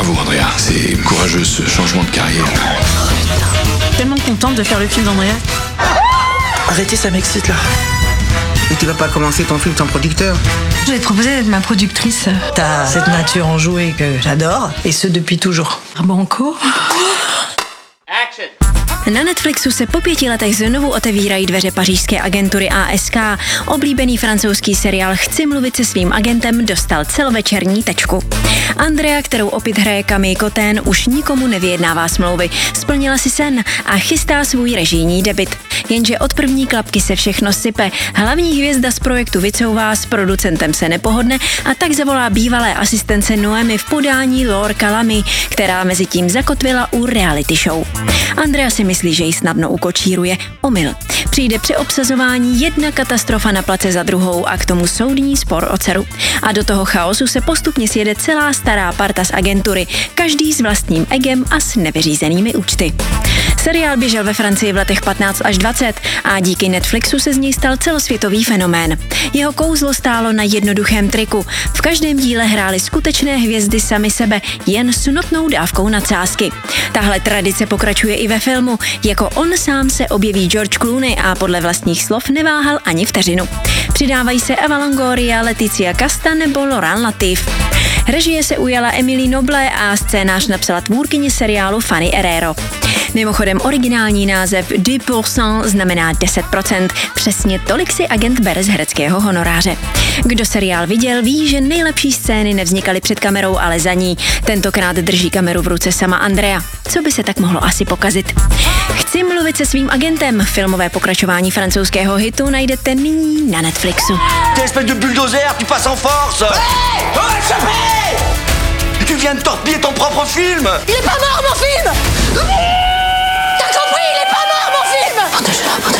Bravo Andrea, c'est courageux ce changement de carrière. Tellement contente de faire le film d'Andrea. Arrêtez, ça m'excite là. Mais tu vas pas commencer ton film sans producteur? Je vais te proposer d'être ma productrice. T'as cette nature enjouée que j'adore, et ce depuis toujours. Banco. Na Netflixu se po 5 letech znovu otevírají dveře pařížské agentury ASK. Oblíbený francouzský seriál Chci mluvit se svým agentem dostal celovečerní tečku. Andrea, kterou opět hraje Camille Cotin, už nikomu nevyjednává smlouvy. Splnila si sen a chystá svůj režijní debut. Jenže od první klapky se všechno sype. Hlavní hvězda z projektu vycouvá, s producentem se nepohodne a tak zavolá bývalé asistence Noemi v podání Laure Calamy, která mezi tím zakotvila u reality show. Andrea si myslí, že ji snadno ukočíruje. Omyl. Přijde při obsazování jedna katastrofa na place za druhou a k tomu soudní spor o dceru. A do toho chaosu se postupně sjede celá stará parta z agentury, každý s vlastním egem a s nevyřízenými účty. Seriál běžel ve Francii v letech 15 až 20 a díky Netflixu se z něj stal celosvětový fenomén. Jeho kouzlo stálo na jednoduchém triku. V každém díle hrály skutečné hvězdy sami sebe, jen s notnou dávkou nadsázky. Tahle tradice pokračuje i ve filmu. Jako on sám se objeví George Clooney a podle vlastních slov neváhal ani vteřinu. Přidávají se Eva Longoria, Leticia Casta nebo Laurent Latif. Režie se ujala Emilie Noble a scénář napsala tvůrkyně seriálu Fanny Herrero. Mimochodem originální název 10% znamená 10%. Přesně tolik si agent bere z hereckého honoráře. Kdo seriál viděl, ví, že nejlepší scény nevznikaly před kamerou, ale za ní. Tentokrát drží kameru v ruce sama Andrea. Co by se tak mohlo asi pokazit? Chci mluvit se svým agentem. Filmové pokračování francouzského hitu najdete nyní na Netflixu. T'es espèce de bulldozer, tu passes en force. Hey! Oh, échappé! Tu viens de torpiller ton propre film. Il est pas mort, mon film!